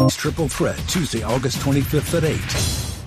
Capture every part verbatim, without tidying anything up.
Triple Threat, Tuesday, August twenty-fifth at eight.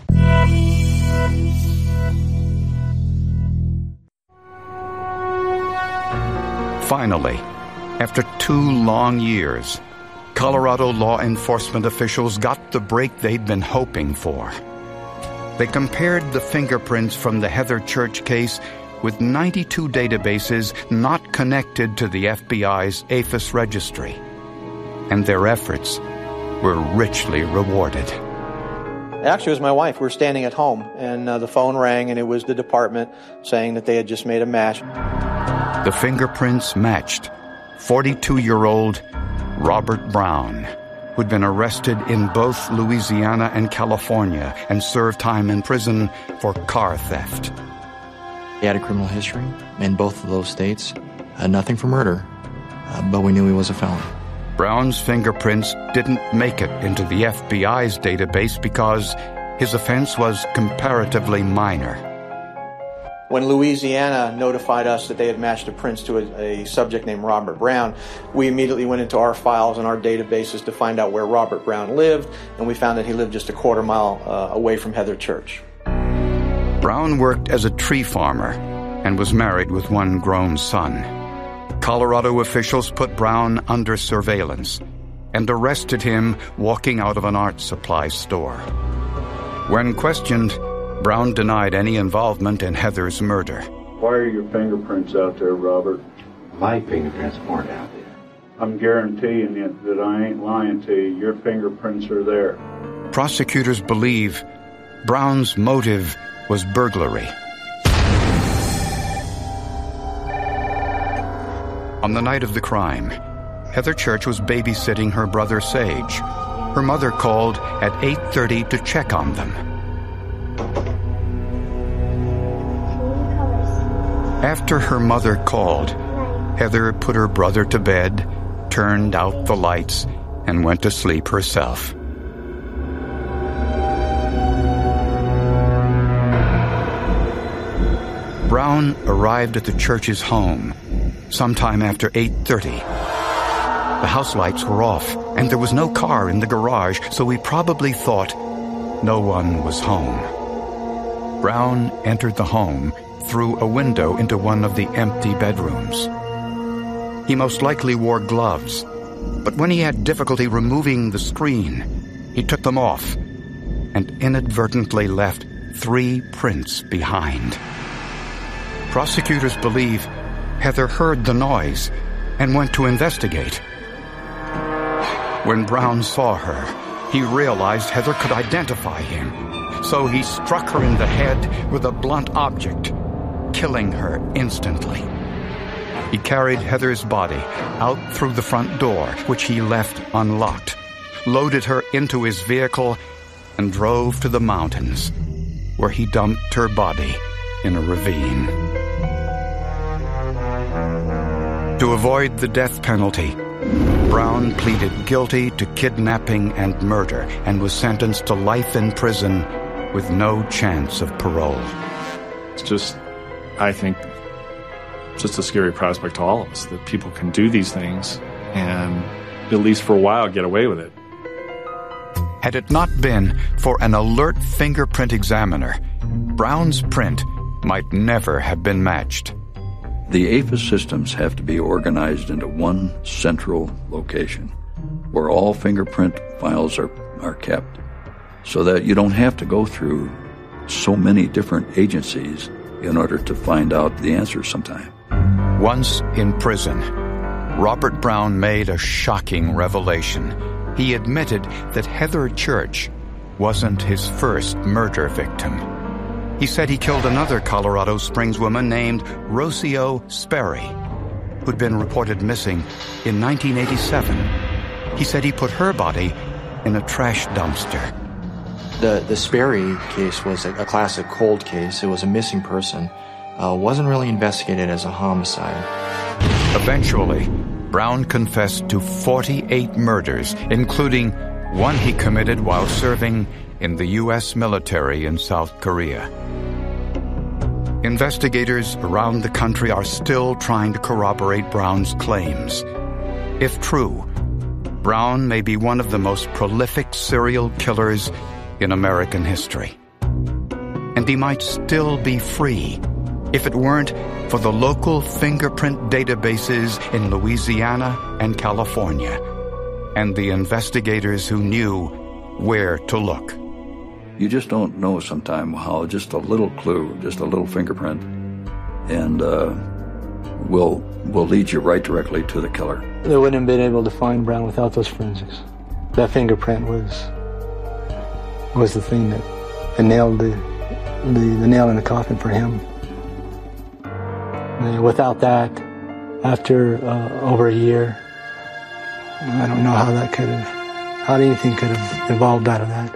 Finally, after two long years, Colorado law enforcement officials got the break they'd been hoping for. They compared the fingerprints from the Heather Church case with ninety-two databases not connected to the F B I's AFIS registry. And their efforts were richly rewarded. Actually, it was my wife. We were standing at home, and uh, the phone rang, and it was the department saying that they had just made a match. The fingerprints matched forty-two-year-old Robert Brown, who'd been arrested in both Louisiana and California and served time in prison for car theft. He had a criminal history in both of those states. Uh, nothing for murder, uh, but we knew he was a felon. Brown's fingerprints didn't make it into the F B I's database because his offense was comparatively minor. When Louisiana notified us that they had matched the prints to a, a subject named Robert Brown, we immediately went into our files and our databases to find out where Robert Brown lived, and we found that he lived just a quarter mile uh, away from Heather Church. Brown worked as a tree farmer and was married with one grown son. Colorado officials put Brown under surveillance and arrested him walking out of an art supply store. When questioned, Brown denied any involvement in Heather's murder. Why are your fingerprints out there, Robert? My fingerprints aren't out there. I'm guaranteeing you that I ain't lying to you. Your fingerprints are there. Prosecutors believe Brown's motive was burglary. On the night of the crime, Heather Church was babysitting her brother Sage. Her mother called at eight thirty to check on them. After her mother called, Heather put her brother to bed, turned out the lights, and went to sleep herself. Brown arrived at the Church's home sometime after eight thirty. The house lights were off, and there was no car in the garage, so we probably thought no one was home. Brown entered the home through a window into one of the empty bedrooms. He most likely wore gloves, but when he had difficulty removing the screen, he took them off and inadvertently left three prints behind. Prosecutors believe Heather heard the noise and went to investigate. When Brown saw her, he realized Heather could identify him, so he struck her in the head with a blunt object, killing her instantly. He carried Heather's body out through the front door, which he left unlocked, loaded her into his vehicle, and drove to the mountains, where he dumped her body in a ravine. To avoid the death penalty, Brown pleaded guilty to kidnapping and murder and was sentenced to life in prison with no chance of parole. It's just, I think, just a scary prospect to all of us that people can do these things and, at least for a while, get away with it. Had it not been for an alert fingerprint examiner, Brown's print might never have been matched. The AFIS systems have to be organized into one central location where all fingerprint files are, are kept so that you don't have to go through so many different agencies in order to find out the answer sometime. Once in prison, Robert Brown made a shocking revelation. He admitted that Heather Church wasn't his first murder victim. He said he killed another Colorado Springs woman named Rocio Sperry, who'd been reported missing in nineteen eighty-seven. He said he put her body in a trash dumpster. The the Sperry case was a, a classic cold case. It was a missing person. Uh, wasn't really investigated as a homicide. Eventually, Brown confessed to forty-eight murders, including one he committed while serving in the U S military in South Korea. Investigators around the country are still trying to corroborate Brown's claims. If true, Brown may be one of the most prolific serial killers in American history. And he might still be free if it weren't for the local fingerprint databases in Louisiana and California, and the investigators who knew where to look. You just don't know sometimes how just a little clue, just a little fingerprint, and uh, will will lead you right directly to the killer. They wouldn't have been able to find Brown without those forensics. That fingerprint was was the thing that, that nailed the, the the nail in the coffin for him. And without that, after uh, over a year, I don't know how that could have, how anything could have evolved out of that.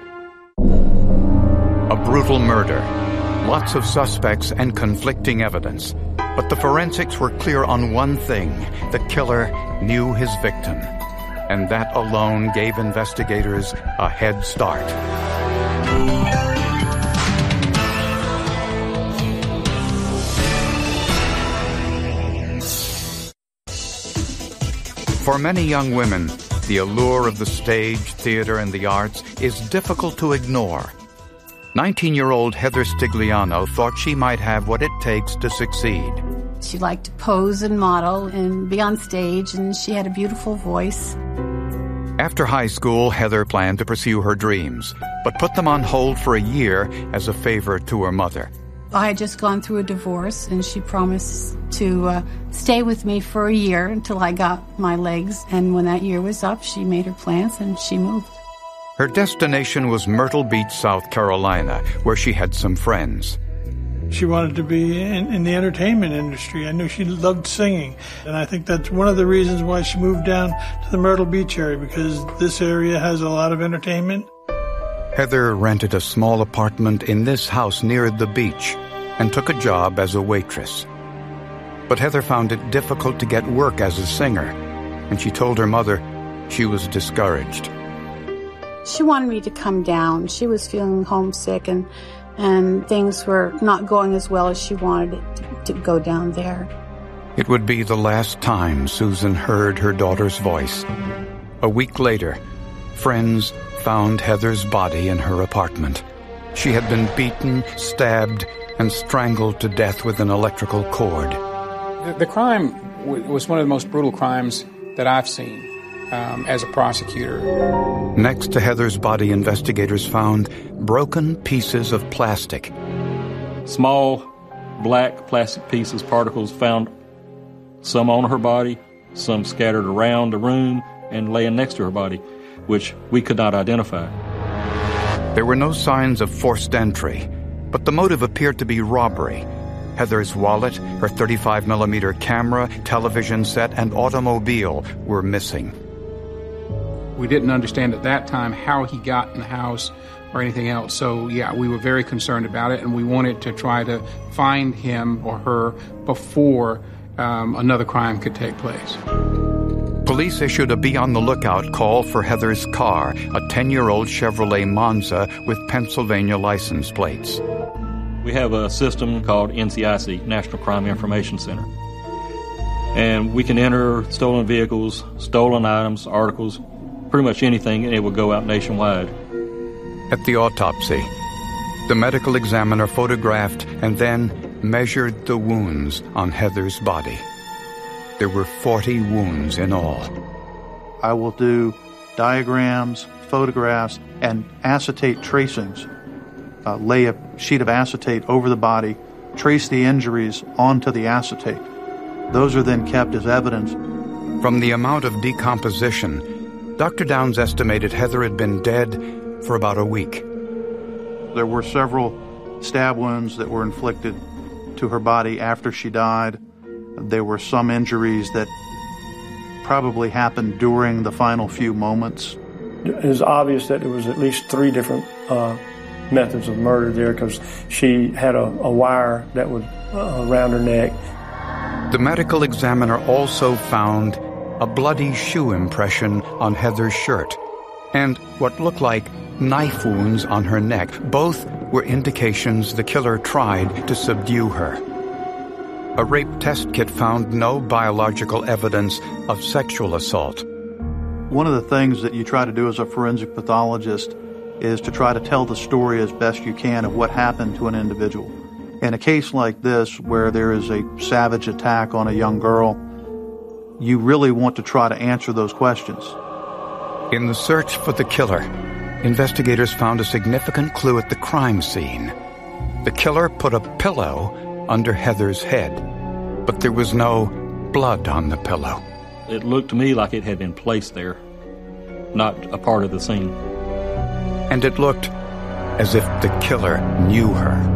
A brutal murder, lots of suspects and conflicting evidence. But the forensics were clear on one thing: the killer knew his victim. And that alone gave investigators a head start. For many young women, the allure of the stage, theater, and the arts is difficult to ignore. nineteen-year-old Heather Stigliano thought she might have what it takes to succeed. She liked to pose and model and be on stage, and she had a beautiful voice. After high school, Heather planned to pursue her dreams, but put them on hold for a year as a favor to her mother. I had just gone through a divorce, and she promised to uh, stay with me for a year until I got my legs. And when that year was up, she made her plans and she moved. Her destination was Myrtle Beach, South Carolina, where she had some friends. She wanted to be in, in the entertainment industry. I knew she loved singing. And I think that's one of the reasons why she moved down to the Myrtle Beach area, because this area has a lot of entertainment. Heather rented a small apartment in this house near the beach and took a job as a waitress. But Heather found it difficult to get work as a singer, and she told her mother she was discouraged. She wanted me to come down. She was feeling homesick, and, and things were not going as well as she wanted it to, to go down there. It would be the last time Susan heard her daughter's voice. A week later, friends found Heather's body in her apartment. She had been beaten, stabbed, and strangled to death with an electrical cord. The, the crime w- was one of the most brutal crimes that I've seen um, as a prosecutor. Next to Heather's body, investigators found broken pieces of plastic. Small, black plastic pieces, particles found, some on her body, some scattered around the room and laying next to her body, which we could not identify. There were no signs of forced entry, but the motive appeared to be robbery. Heather's wallet, her thirty-five millimeter camera, television set, and automobile were missing. We didn't understand at that time how he got in the house or anything else. So, yeah, we were very concerned about it, and we wanted to try to find him or her before um, another crime could take place. Police issued a be-on-the-lookout call for Heather's car, a ten-year-old Chevrolet Monza with Pennsylvania license plates. We have a system called N C I C, National Crime Information Center. And we can enter stolen vehicles, stolen items, articles, pretty much anything, and it will go out nationwide. At the autopsy, the medical examiner photographed and then measured the wounds on Heather's body. There were forty wounds in all. I will do diagrams, photographs, and acetate tracings. Uh, lay a sheet of acetate over the body, trace the injuries onto the acetate. Those are then kept as evidence. From the amount of decomposition, Doctor Downs estimated Heather had been dead for about a week. There were several stab wounds that were inflicted to her body after she died. There were some injuries that probably happened during the final few moments. It was obvious that there was at least three different uh, methods of murder there, because she had a, a wire that was uh, around her neck. The medical examiner also found a bloody shoe impression on Heather's shirt and what looked like knife wounds on her neck. Both were indications the killer tried to subdue her. A rape test kit found no biological evidence of sexual assault. One of the things that you try to do as a forensic pathologist is to try to tell the story as best you can of what happened to an individual. In a case like this, where there is a savage attack on a young girl, you really want to try to answer those questions. In the search for the killer, investigators found a significant clue at the crime scene. The killer put a pillow under Heather's head, but there was no blood on the pillow. It looked to me like it had been placed there, not a part of the scene. And it looked as if the killer knew her.